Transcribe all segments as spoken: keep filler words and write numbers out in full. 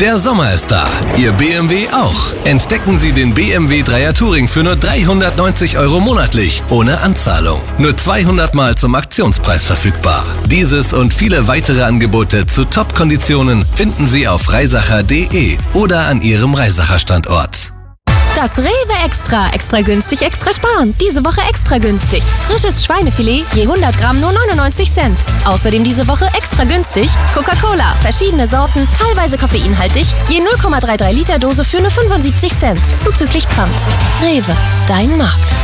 Der Sommer ist da, Ihr B M W auch. Entdecken Sie den B M W Dreier Touring für nur dreihundertneunzig Euro monatlich, ohne Anzahlung. Nur zweihundert Mal zum Aktionspreis verfügbar. Dieses und viele weitere Angebote zu Top-Konditionen finden Sie auf reisacher punkt de oder an Ihrem Reisacher-Standort. Das Rewe Extra. Extra günstig, extra sparen. Diese Woche extra günstig. Frisches Schweinefilet, je hundert Gramm nur neunundneunzig Cent. Außerdem diese Woche extra günstig Coca-Cola. Verschiedene Sorten, teilweise koffeinhaltig. Je null Komma dreiunddreißig Liter Dose für nur fünfundsiebzig Cent. Zuzüglich Pfand. Rewe, dein Markt.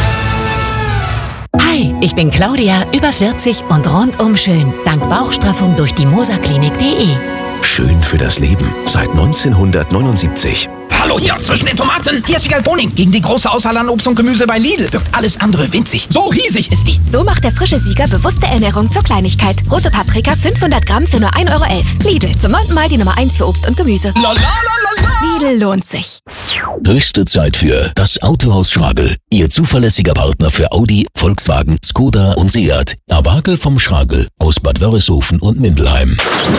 Hi, ich bin Claudia, über vierzig und rundum schön. Dank Bauchstraffung durch die moserklinik punkt de. Schön für das Leben. Seit neunzehnhundertneunundsiebzig. Hallo hier, zwischen den Tomaten. Hier ist Figal Boning. Gegen die große Auswahl an Obst und Gemüse bei Lidl wirkt alles andere winzig. So riesig ist die. So macht der frische Sieger bewusste Ernährung zur Kleinigkeit. Rote Paprika fünfhundert Gramm für nur ein Euro elf. Lidl, zum neunten Mal die Nummer eins für Obst und Gemüse. Lidl lohnt sich. Höchste Zeit für das Autohaus Schragel. Ihr zuverlässiger Partner für Audi, Volkswagen, Skoda und Seat. Abakel vom Schragel aus Bad Wörishofen und Mindelheim.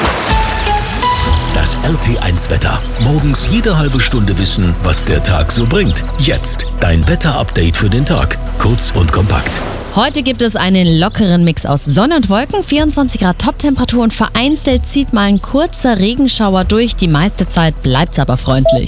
Das R T eins Wetter. Morgens jede halbe Stunde wissen, was der Tag so bringt. Jetzt dein Wetter-Update für den Tag. Kurz und kompakt. Heute gibt es einen lockeren Mix aus Sonne und Wolken, vierundzwanzig Grad Toptemperatur und vereinzelt zieht mal ein kurzer Regenschauer durch. Die meiste Zeit bleibt's aber freundlich.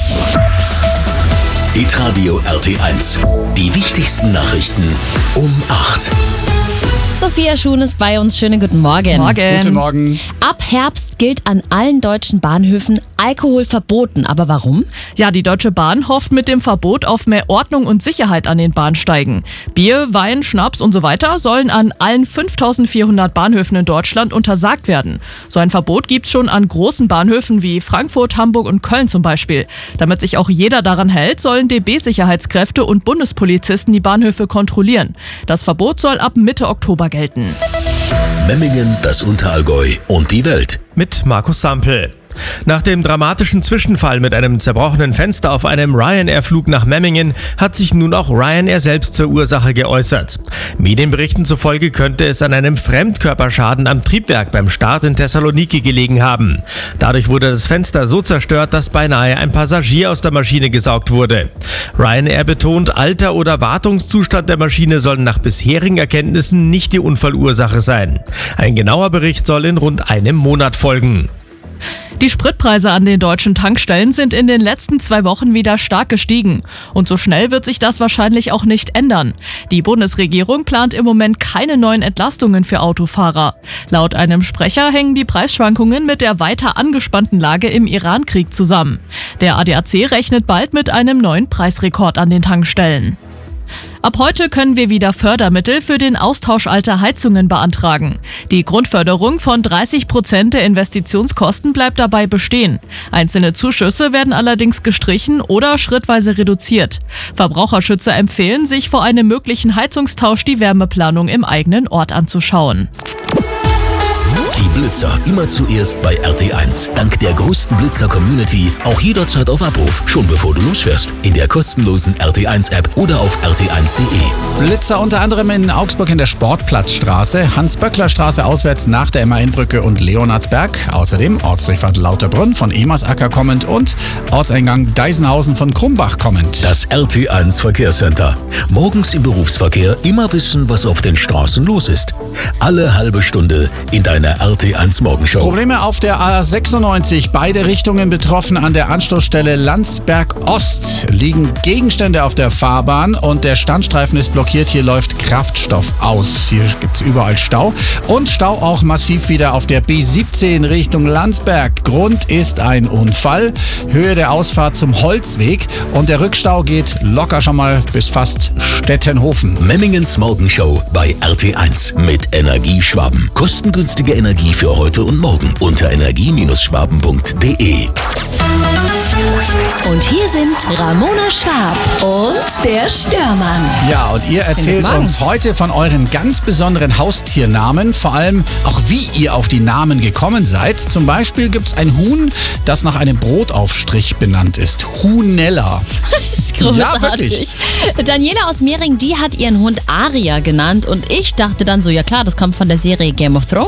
Hitradio R T eins. Die wichtigsten Nachrichten um acht. Sophia Schuhn ist bei uns. Schönen guten Morgen. Morgen. Guten Morgen. Ab Herbst gilt an allen deutschen Bahnhöfen Alkohol verboten. Aber warum? Ja, die Deutsche Bahn hofft mit dem Verbot auf mehr Ordnung und Sicherheit an den Bahnsteigen. Bier, Wein, Schnaps und so weiter sollen an allen fünftausendvierhundert Bahnhöfen in Deutschland untersagt werden. So ein Verbot gibt's schon an großen Bahnhöfen wie Frankfurt, Hamburg und Köln zum Beispiel. Damit sich auch jeder daran hält, sollen D B-Sicherheitskräfte und Bundespolizisten die Bahnhöfe kontrollieren. Das Verbot soll ab Mitte Oktober gelten. Memmingen, das Unterallgäu und die Welt. Mit Markus Sampel. Nach dem dramatischen Zwischenfall mit einem zerbrochenen Fenster auf einem Ryanair-Flug nach Memmingen hat sich nun auch Ryanair selbst zur Ursache geäußert. Medienberichten zufolge könnte es an einem Fremdkörperschaden am Triebwerk beim Start in Thessaloniki gelegen haben. Dadurch wurde das Fenster so zerstört, dass beinahe ein Passagier aus der Maschine gesaugt wurde. Ryanair betont, Alter oder Wartungszustand der Maschine sollen nach bisherigen Erkenntnissen nicht die Unfallursache sein. Ein genauer Bericht soll in rund einem Monat folgen. Die Spritpreise an den deutschen Tankstellen sind in den letzten zwei Wochen wieder stark gestiegen. Und so schnell wird sich das wahrscheinlich auch nicht ändern. Die Bundesregierung plant im Moment keine neuen Entlastungen für Autofahrer. Laut einem Sprecher hängen die Preisschwankungen mit der weiter angespannten Lage im Iran-Krieg zusammen. Der A D A C rechnet bald mit einem neuen Preisrekord an den Tankstellen. Ab heute können wir wieder Fördermittel für den Austausch alter Heizungen beantragen. Die Grundförderung von dreißig Prozent der Investitionskosten bleibt dabei bestehen. Einzelne Zuschüsse werden allerdings gestrichen oder schrittweise reduziert. Verbraucherschützer empfehlen, sich vor einem möglichen Heizungstausch die Wärmeplanung im eigenen Ort anzuschauen. Die Blitzer immer zuerst bei R T eins. Dank der größten Blitzer-Community auch jederzeit auf Abruf, schon bevor du losfährst. In der kostenlosen R T eins App oder auf r t eins punkt de. Blitzer unter anderem in Augsburg in der Sportplatzstraße, Hans-Böckler-Straße auswärts nach der M A-Brücke und Leonardsberg. Außerdem Ortsdurchfahrt Lauterbrunn von Emersacker kommend und Ortseingang Deisenhausen von Krumbach kommend. Das R T eins Verkehrscenter. Morgens im Berufsverkehr immer wissen, was auf den Straßen los ist. Alle halbe Stunde in deiner R T eins Morgenshow. Probleme auf der A sechsundneunzig. Beide Richtungen betroffen an der Anstoßstelle Landsberg Ost. Liegen Gegenstände auf der Fahrbahn und der Standstreifen ist blockiert. Hier läuft Kraftstoff aus. Hier gibt es überall Stau. Und Stau auch massiv wieder auf der B siebzehn Richtung Landsberg. Grund ist ein Unfall. Höhe der Ausfahrt zum Holzweg. Und der Rückstau geht locker schon mal bis fast Stettenhofen. Memmingens Morgenshow bei R T eins mit Energieschwaben. Kostengünstige Energie für heute und morgen unter energie Schwaben punkt de. Und hier sind Ramona Schwab und der Störmann. Ja, und ihr erzählt uns heute von euren ganz besonderen Haustiernamen, vor allem auch wie ihr auf die Namen gekommen seid. Zum Beispiel gibt es ein Huhn, das nach einem Brotaufstrich benannt ist. Huhnella. Das ist großartig. Ja, Daniela aus Mehring, die hat ihren Hund Aria genannt und ich dachte dann so, ja klar, das kommt von der Serie Game of Thrones.